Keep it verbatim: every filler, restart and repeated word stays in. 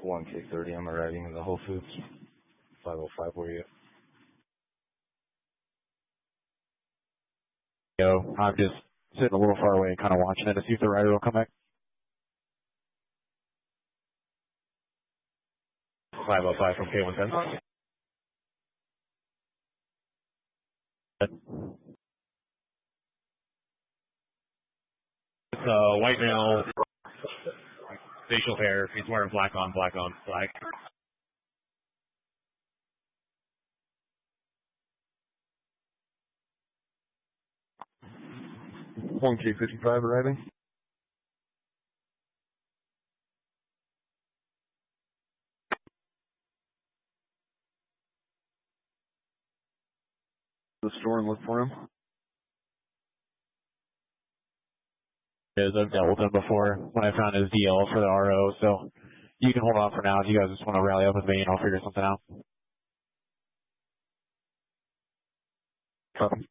one K thirty, I'm arriving in the Whole Foods. five oh five, where are you? Yo, I'm just sitting a little far away and kind of watching it to see if the rider will come back. five oh five from K one ten. It's a white male, facial hair. He's wearing black on, black on, black. one K fifty-five arriving. The store and look for him. Is I've dealt with him before when I found his D L for the R O, so you can hold on for now if you guys just want to rally up with me and I'll figure something out. Copy.